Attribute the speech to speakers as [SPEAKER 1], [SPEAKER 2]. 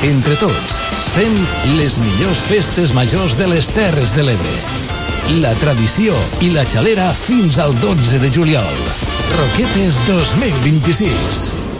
[SPEAKER 1] Entre tots, fem les millors festes majors de les Terres de l'Ebre. La tradició i la xalera fins al 12 de juliol. Roquetes 2026.